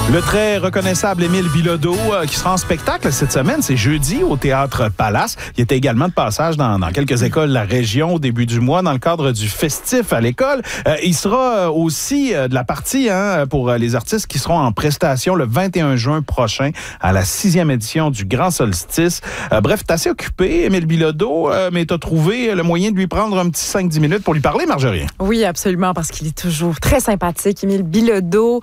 Le très reconnaissable Émile Bilodeau qui sera en spectacle cette semaine, c'est jeudi au Théâtre Palace. Il était également de passage dans quelques écoles de la région au début du mois dans le cadre du festif à l'école. Il sera aussi de la partie pour les artistes qui seront en prestation le 21 juin prochain à la 6e édition du Grand Solstice. Bref, t'es assez occupé, Émile Bilodeau, mais t'as trouvé le moyen de lui prendre un petit 5-10 minutes pour lui parler, Marjorie. Oui, absolument, parce qu'il est toujours très sympathique, Émile Bilodeau.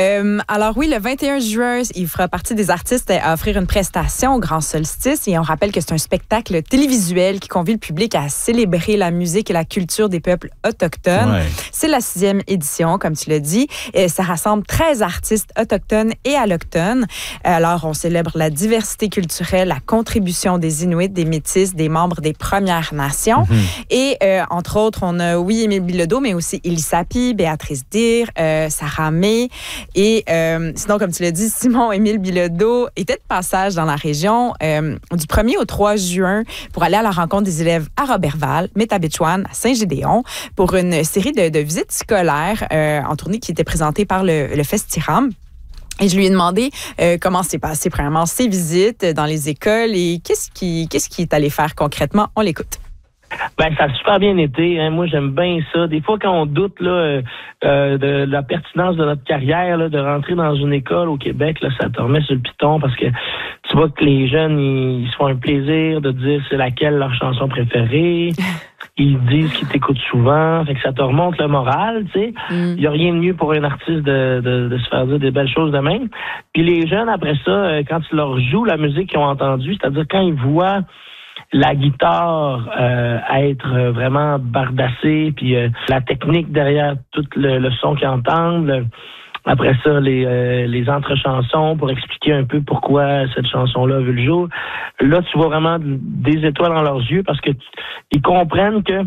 Alors oui, le 21 juin, il fera partie des artistes à offrir une prestation au Grand Solstice. Et on rappelle que c'est un spectacle télévisuel qui convie le public à célébrer la musique et la culture des peuples autochtones. Ouais. C'est la 6e édition, comme tu l'as dit. Et ça rassemble 13 artistes autochtones et allochtones. Alors, on célèbre la diversité culturelle, la contribution des Inuits, des Métis, des membres des Premières Nations. Et entre autres, on a, oui, Émile Bilodeau, mais aussi Élie Sapi, Béatrice Dir, Sarah May. Et sinon, comme tu l'as dit, Simon-Émile Bilodeau était de passage dans la région du 1er au 3 juin pour aller à la rencontre des élèves à Roberval, Métabetchouan, à Saint-Gédéon pour une série de visites scolaires en tournée qui était présentée par le Festiram. Et je lui ai demandé comment s'est passé premièrement ses visites dans les écoles et qu'est-ce qui est allé faire concrètement. On l'écoute. Ben, ça a super bien été. Hein. Moi, j'aime bien ça. Des fois, quand on doute là, de la pertinence de notre carrière, là, de rentrer dans une école au Québec, là, ça te remet sur le piton parce que tu vois que les jeunes, ils se font un plaisir de dire c'est laquelle leur chanson préférée. Ils disent qu'ils t'écoutent souvent. Fait que ça te remonte le moral, tu sais. Il n'y a rien de mieux pour un artiste de se faire dire des belles choses de même. Puis les jeunes, après ça, quand tu leur joues la musique qu'ils ont entendue, c'est-à-dire quand ils voient la guitare être vraiment bardassée, puis la technique derrière tout le son qu'ils entendent. Après ça, les entre-chansons pour expliquer un peu pourquoi cette chanson-là a vu le jour. Là, tu vois vraiment des étoiles dans leurs yeux parce que ils comprennent que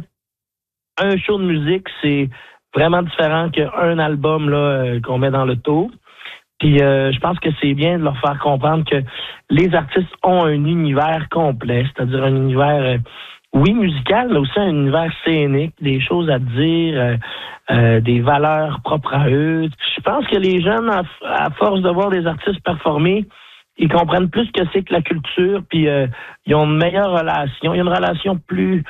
un show de musique, c'est vraiment différent qu'un album là qu'on met dans le taux. Puis je pense que c'est bien de leur faire comprendre que les artistes ont un univers complet, c'est-à-dire un univers, oui, musical, mais aussi un univers scénique, des choses à dire, des valeurs propres à eux. Je pense que les jeunes, à force de voir des artistes performer, ils comprennent plus ce que c'est que la culture, puis ils ont une meilleure relation. Il y a une relation plus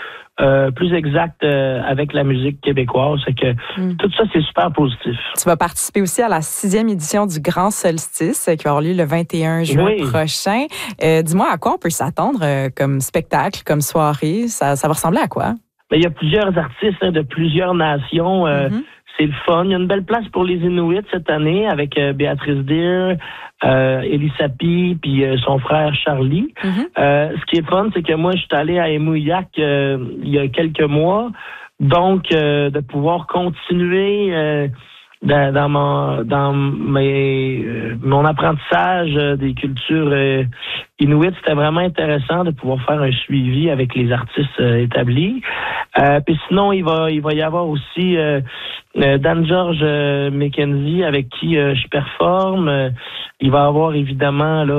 exacte avec la musique québécoise. C'est que tout ça, c'est super positif. Tu vas participer aussi à la 6e édition du Grand Solstice qui va avoir lieu le 21 juin prochain. Dis-moi, à quoi on peut s'attendre comme spectacle, comme soirée? Ça va ressembler à quoi? Bien, il y a plusieurs artistes de plusieurs nations. C'est le fun. Il y a une belle place pour les Inuits cette année avec Béatrice Dir, Élie Sapi, puis son frère Charlie. Ce qui est fun, c'est que moi, je suis allé à Emouillac il y a quelques mois. Donc, de pouvoir continuer dans mon apprentissage des cultures inuites, c'était vraiment intéressant de pouvoir faire un suivi avec les artistes établis. Puis sinon, il va y avoir aussi Dan George McKenzie avec qui je performe. Il va y avoir évidemment là